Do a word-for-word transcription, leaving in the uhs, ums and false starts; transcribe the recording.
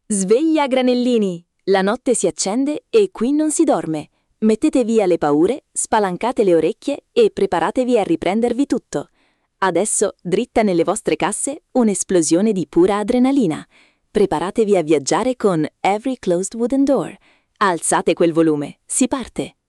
Sveglia granellini! La notte si accende e qui non si dorme. Mettete via le paure, spalancate le orecchie e preparatevi a riprendervi tutto. Adesso, dritta nelle vostre casse, un'esplosione di pura adrenalina. Preparatevi a viaggiare con Every Closed Wooden Door. Alzate quel volume, si parte!